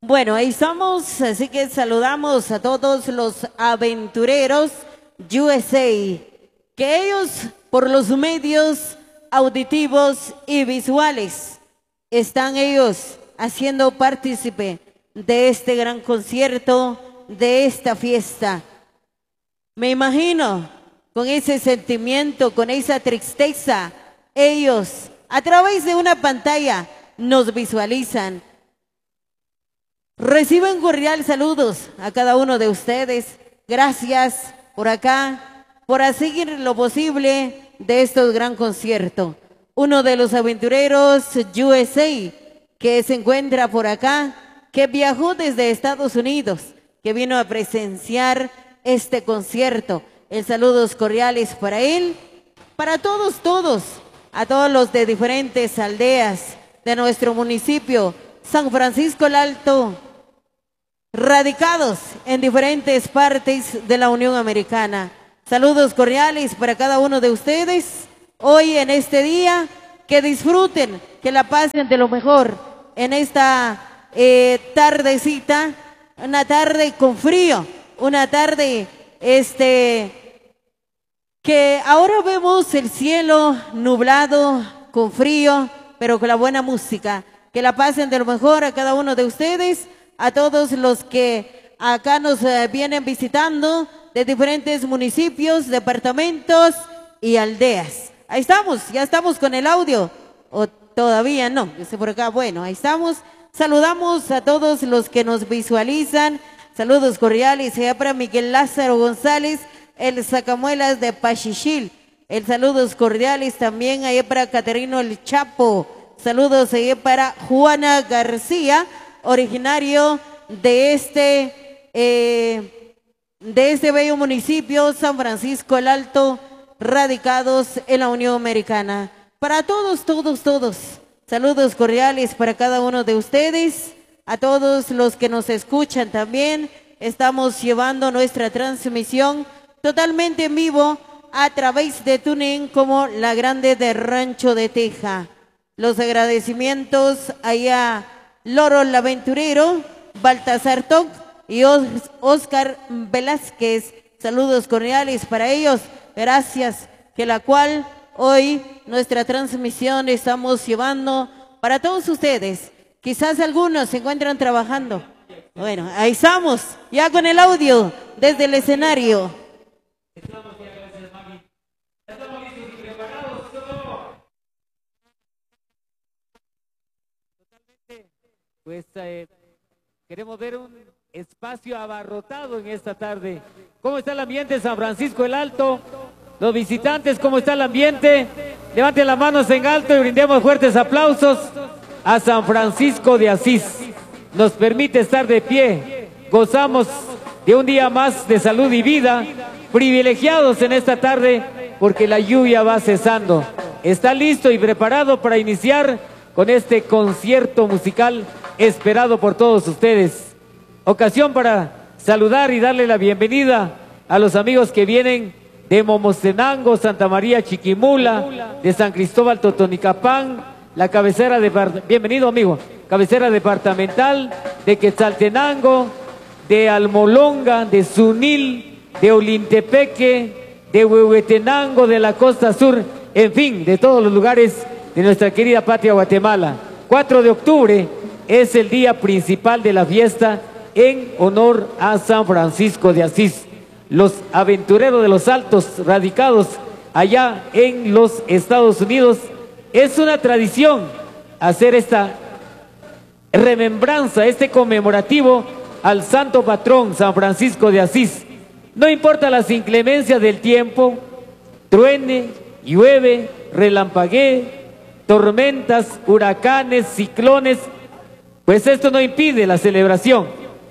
Bueno, ahí estamos, así que saludamos a todos los aventureros USA, que ellos por los medios auditivos y visuales están ellos haciendo partícipe de este gran concierto, de esta fiesta. Me imagino con ese sentimiento, con esa tristeza, ellos a través de una pantalla nos visualizan. Reciben cordial saludos a cada uno de ustedes. Gracias por acá, por hacer lo posible de este gran concierto. Uno de los aventureros USA que se encuentra por acá, que viajó desde Estados Unidos, que vino a presenciar este concierto. El saludos cordiales para él, para todos, a todos los de diferentes aldeas de nuestro municipio, San Francisco el Alto, radicados en diferentes partes de la Unión Americana. Saludos cordiales para cada uno de ustedes. Hoy en este día, que disfruten, que la pasen de lo mejor en esta tardecita, una tarde con frío, una tarde que ahora vemos el cielo nublado, con frío, pero con la buena música. Que la pasen de lo mejor a cada uno de ustedes, a todos los que acá nos vienen visitando de diferentes municipios, departamentos y aldeas. Ahí estamos, ya estamos con el audio, o todavía no, dice por acá, bueno, ahí estamos. Saludamos a todos los que nos visualizan, saludos cordiales, allá para Miguel Lázaro González, el Sacamuelas de Pachichil, el saludos cordiales también allá para Caterino el Chapo, saludos allá para Juana García, originario de este bello municipio, San Francisco el Alto, radicados en la Unión Americana. Para todos, saludos cordiales para cada uno de ustedes, a todos los que nos escuchan también. Estamos llevando nuestra transmisión totalmente en vivo a través de TuneIn como La Grande de Rancho de Teja. Los agradecimientos allá Loro el Aventurero, Baltasar Toc y Oscar Velázquez. Saludos cordiales para ellos. Gracias, que la cual hoy nuestra transmisión estamos llevando para todos ustedes. Quizás algunos se encuentran trabajando. Bueno, ahí estamos, ya con el audio desde el escenario. Estamos ya, gracias, Mami. Estamos listos y preparados. Totalmente. Pues queremos ver un espacio abarrotado en esta tarde. ¿Cómo está el ambiente en San Francisco el Alto? Los visitantes, ¿cómo está el ambiente? Levanten las manos en alto y brindemos fuertes aplausos a San Francisco de Asís. Nos permite estar de pie. Gozamos de un día más de salud y vida, privilegiados en esta tarde porque la lluvia va cesando. Está listo y preparado para iniciar con este concierto musical esperado por todos ustedes. Ocasión para saludar y darle la bienvenida a los amigos que vienen de Momostenango, Santa María Chiquimula, de San Cristóbal Totonicapán, la cabecera de... Bienvenido, amigo. Cabecera departamental de Quetzaltenango, de Almolonga, de Zunil, de Olintepeque, de Huehuetenango, de la costa sur, en fin, de todos los lugares de nuestra querida patria Guatemala. 4 de octubre es el día principal de la fiesta en honor a San Francisco de Asís. Los aventureros de los Altos, radicados allá en los Estados Unidos, es una tradición hacer esta remembranza, este conmemorativo al santo patrón San Francisco de Asís. No importa las inclemencias del tiempo, truene, llueve, relampaguee, tormentas, huracanes, ciclones, pues esto no impide la celebración.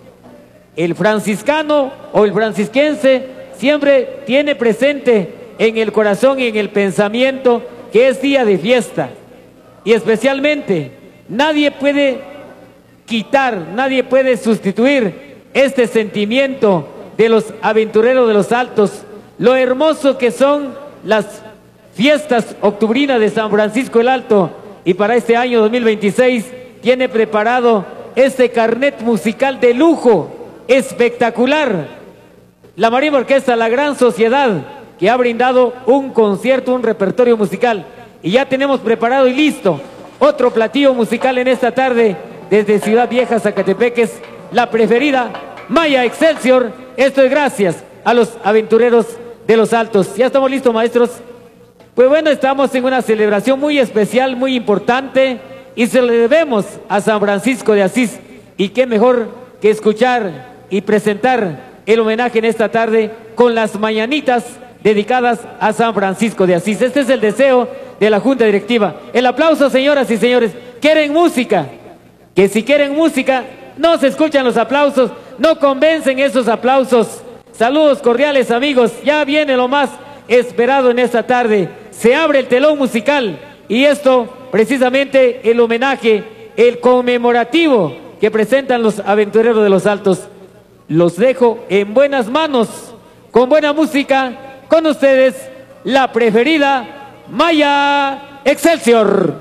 El franciscano o el francisquense siempre tiene presente en el corazón y en el pensamiento que es día de fiesta. Y especialmente nadie puede quitar, nadie puede sustituir este sentimiento de los aventureros de los Altos, lo hermoso que son las fiestas octubrinas de San Francisco el Alto. Y para este año 2026 tiene preparado este carnet musical de lujo, espectacular. La Marimba Orquesta La Gran Sociedad, que ha brindado un concierto, un repertorio musical. Y ya tenemos preparado y listo otro platillo musical en esta tarde desde Ciudad Vieja, Zacatepeques, la preferida, Maya Excelsior. Esto es gracias a los aventureros de los Altos. ¿Ya estamos listos, maestros? Pues bueno, estamos en una celebración muy especial, muy importante, y se le debemos a San Francisco de Asís. Y qué mejor que escuchar y presentar el homenaje en esta tarde con las mañanitas dedicadas a San Francisco de Asís. Este es el deseo de la Junta Directiva. El aplauso, señoras y señores. ¿Quieren música? Que si quieren música, no se escuchan los aplausos, no convencen esos aplausos. Saludos cordiales, amigos. Ya viene lo más esperado en esta tarde. Se abre el telón musical y esto precisamente el homenaje, el conmemorativo que presentan los aventureros de los Altos. Los dejo en buenas manos, con buena música, con ustedes, la preferida, Maya Excelsior.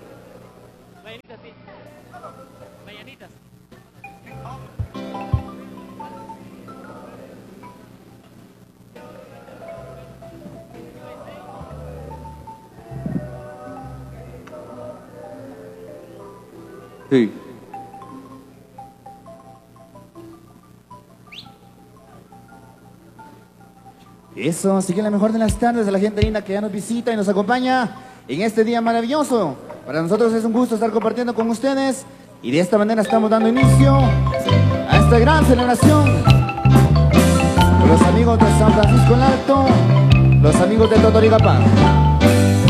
Sí. Eso, así que la mejor de las tardes a la gente linda que ya nos visita y nos acompaña en este día maravilloso. Para nosotros es un gusto estar compartiendo con ustedes y de esta manera estamos dando inicio a esta gran celebración con los amigos de San Francisco el Alto, los amigos de Totorigapán.